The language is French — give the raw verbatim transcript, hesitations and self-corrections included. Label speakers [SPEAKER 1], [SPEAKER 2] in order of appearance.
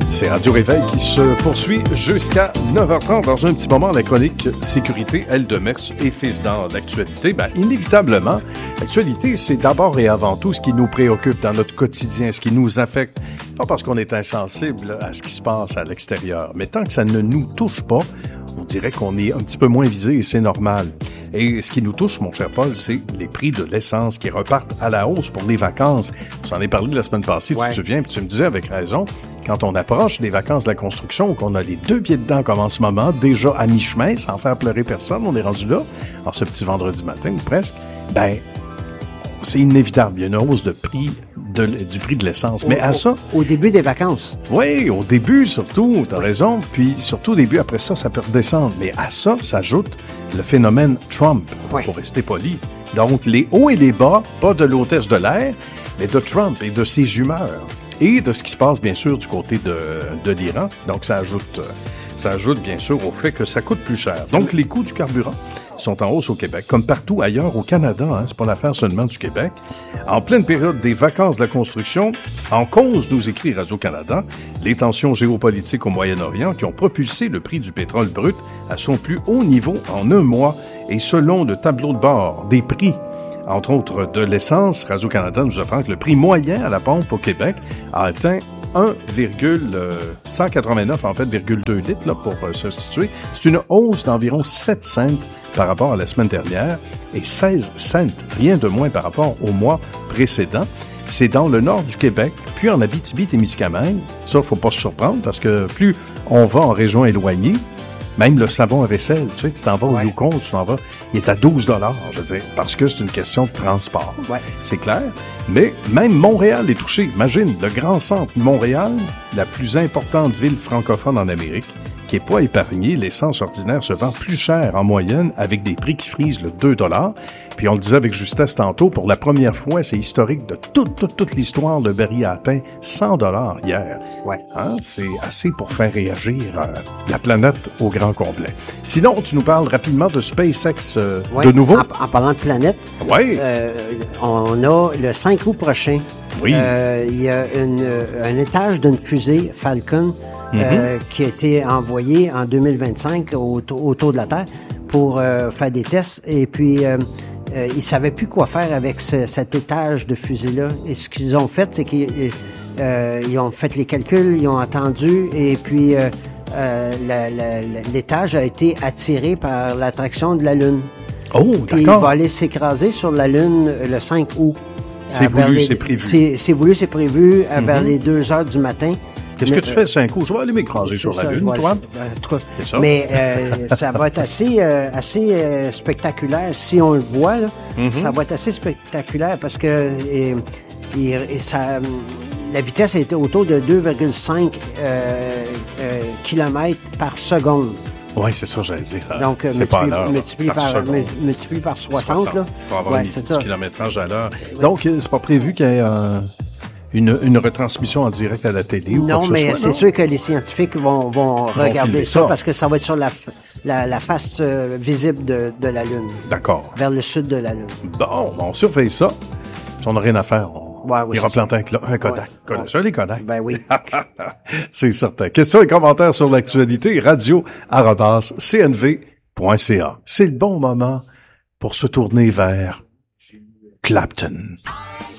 [SPEAKER 1] C'est Radio Réveil qui se poursuit jusqu'à neuf heures trente. Dans un petit moment, la chronique Sécurité, elle de Mers et Fils dans l'actualité. Ben, inévitablement, l'actualité, c'est d'abord et avant tout ce qui nous préoccupe dans notre quotidien, ce qui nous affecte. Pas parce qu'on est insensible à ce qui se passe à l'extérieur, mais tant que ça ne nous touche pas, on dirait qu'on est un petit peu moins visé et c'est normal. Et ce qui nous touche, mon cher Paul, c'est les prix de l'essence qui repartent à la hausse pour les vacances. On s'en est parlé la semaine passée, ouais. Tu te souviens, puis tu me disais avec raison, quand on approche des vacances de la construction, qu'on a les deux pieds dedans comme en ce moment, déjà à mi-chemin, sans faire pleurer personne, on est rendu là, en ce petit vendredi matin, ou presque, ben, c'est inévitable. Il y a une hausse de prix de, du prix de l'essence.
[SPEAKER 2] Au,
[SPEAKER 1] Mais à ça...
[SPEAKER 2] Au début des vacances.
[SPEAKER 1] Oui, au début surtout, tu as oui. raison. Puis surtout au début, après ça, ça peut redescendre. Mais à ça s'ajoute le phénomène Trump, oui. pour rester poli. Donc, les hauts et les bas, pas de l'hôtesse de l'air, mais de Trump et de ses humeurs. Et de ce qui se passe, bien sûr, du côté de, de l'Iran. Donc, ça ajoute, ça ajoute, bien sûr, au fait que ça coûte plus cher. Donc, les coûts du carburant sont en hausse au Québec, comme partout ailleurs au Canada. Hein, c'est pas l'affaire seulement du Québec. En pleine période des vacances de la construction, en cause, nous écrit Radio-Canada, les tensions géopolitiques au Moyen-Orient qui ont propulsé le prix du pétrole brut à son plus haut niveau en un mois. Et selon le tableau de bord des prix, entre autres de l'essence, Radio-Canada nous apprend que le prix moyen à la pompe au Québec a atteint un virgule cent quatre-vingt-neuf, en fait, virgule deux litres, là, pour euh, se situer. C'est une hausse d'environ sept cents par rapport à la semaine dernière et seize cents, rien de moins par rapport au mois précédent. C'est dans le nord du Québec, puis en Abitibi-Témiscamingue. Ça, il ne faut pas se surprendre parce que plus on va en région éloignée, même le savon à vaisselle, tu sais, tu t'en vas au ouais. Yukon, tu t'en vas, il est à douze dollars, je veux dire, parce que c'est une question de transport. Ouais. C'est clair. Mais même Montréal est touché. Imagine, le grand centre Montréal, la plus importante ville francophone en Amérique, qui n'est pas épargnée, l'essence ordinaire se vend plus cher en moyenne avec des prix qui frisent le deux dollars. Puis on le disait avec justesse tantôt, pour la première fois, c'est historique de toute, toute, toute l'histoire, le baril a atteint cent dollars hier. Ouais. Hein? C'est assez pour faire réagir euh, la planète au grand complet. Sinon, tu nous parles rapidement de SpaceX euh,
[SPEAKER 2] ouais.
[SPEAKER 1] de nouveau.
[SPEAKER 2] En, en parlant de planète,
[SPEAKER 1] ouais.
[SPEAKER 2] euh, on a le cinq août prochain, oui. euh, il y a une, un étage d'une fusée Falcon Mm-hmm. Euh, qui a été envoyé en deux mille vingt-cinq au, autour de la Terre pour euh, faire des tests. Et puis, euh, euh, ils ne savaient plus quoi faire avec ce, cet étage de fusée-là. Et ce qu'ils ont fait, c'est qu'ils euh, ils ont fait les calculs, ils ont attendu, et puis euh, euh, la, la, la, l'étage a été attiré par l'attraction de la Lune.
[SPEAKER 1] Oh, d'accord.
[SPEAKER 2] Et il va aller s'écraser sur la Lune le cinq août.
[SPEAKER 1] C'est voulu,
[SPEAKER 2] les,
[SPEAKER 1] c'est prévu.
[SPEAKER 2] C'est, c'est voulu, c'est prévu mm-hmm. vers les deux heures du matin.
[SPEAKER 1] Qu'est-ce mais, que tu fais cinq coups? Je vais aller m'écraser sur la ça, Lune, toi.
[SPEAKER 2] C'est ça. Mais euh, ça va être assez, euh, assez euh, spectaculaire. Si on le voit, là, mm-hmm. ça va être assez spectaculaire parce que et, et, et ça, la vitesse était autour de deux virgule cinq euh, euh, kilomètres par seconde.
[SPEAKER 1] Oui, c'est ça, j'allais dire.
[SPEAKER 2] Donc, c'est multiplie, pas à l'heure, multiplie, par, par, multiplie par soixante. soixante là.
[SPEAKER 1] Pour avoir ouais, une, du kilométrage à l'heure. Ouais. Donc, c'est pas prévu qu'il y ait un... Une, une retransmission en direct à la télé ou
[SPEAKER 2] non,
[SPEAKER 1] quoi que
[SPEAKER 2] mais
[SPEAKER 1] ce soit,
[SPEAKER 2] c'est
[SPEAKER 1] non?
[SPEAKER 2] sûr que les scientifiques vont, vont regarder ça, ça parce que ça va être sur la, la, la face euh, visible de, de la Lune.
[SPEAKER 1] D'accord.
[SPEAKER 2] Vers le sud de la Lune.
[SPEAKER 1] Bon, on surveille ça. Si on n'a rien à faire, on ouais, oui, ira planter un, cl- un Kodak. Ouais. Kodak. Ça, les Kodak.
[SPEAKER 2] Ben oui.
[SPEAKER 1] C'est certain. Questions et commentaires sur l'actualité, radio arobase c n v point c a. C'est le bon moment pour se tourner vers Clapton.